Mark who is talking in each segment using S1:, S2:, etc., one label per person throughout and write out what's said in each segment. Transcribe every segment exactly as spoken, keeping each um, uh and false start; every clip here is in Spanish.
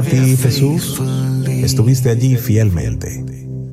S1: ti, Jesús, estuviste allí fielmente.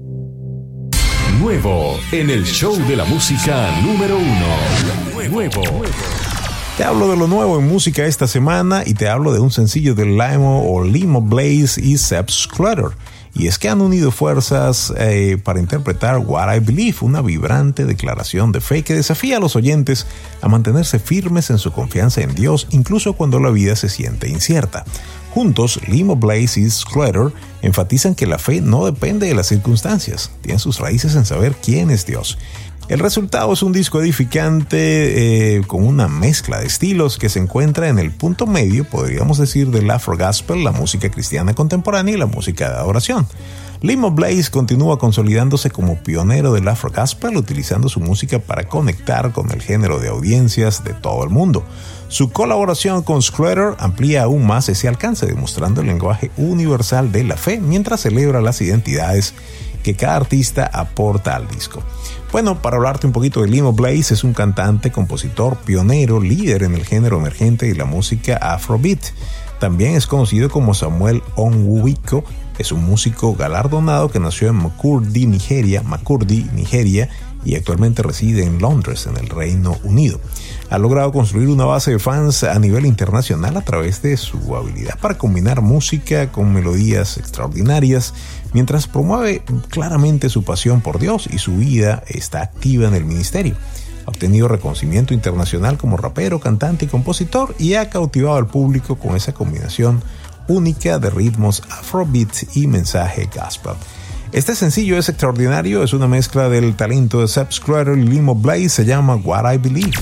S2: Nuevo en el show de la música número uno. Nuevo.
S1: Te hablo de lo nuevo en música esta semana y te hablo de un sencillo de Limo o Limo Blaze y Sepp Sclater. Y es que han unido fuerzas eh, para interpretar What I Believe, una vibrante declaración de fe que desafía a los oyentes a mantenerse firmes en su confianza en Dios, incluso cuando la vida se siente incierta. Juntos, Limo Blaze y Sclater enfatizan que la fe no depende de las circunstancias, tiene sus raíces en saber quién es Dios. El resultado es un disco edificante eh, con una mezcla de estilos que se encuentra en el punto medio, podríamos decir, del Afro Gospel, la música cristiana contemporánea y la música de adoración. Limo Blaze continúa consolidándose como pionero del Afro Gospel, utilizando su música para conectar con el género de audiencias de todo el mundo. Su colaboración con Sclater amplía aún más ese alcance, demostrando el lenguaje universal de la fe, mientras celebra las identidades que cada artista aporta al disco. Bueno, para hablarte un poquito de Limo Blaze, es un cantante, compositor, pionero, líder en el género emergente y la música Afrobeat. También es conocido como Samuel Onwuiko. Es un músico galardonado que nació en Makurdi, Nigeria, Makurdi, Nigeria, y actualmente reside en Londres, en el Reino Unido. Ha logrado construir una base de fans a nivel internacional a través de su habilidad para combinar música con melodías extraordinarias, mientras promueve claramente su pasión por Dios y su vida está activa en el ministerio. Ha obtenido reconocimiento internacional como rapero, cantante y compositor y ha cautivado al público con esa combinación única de ritmos afrobeat y mensaje gospel. Este sencillo es extraordinario, es una mezcla del talento de Sepp Sclater y Limo Blaze, se llama What I Believe.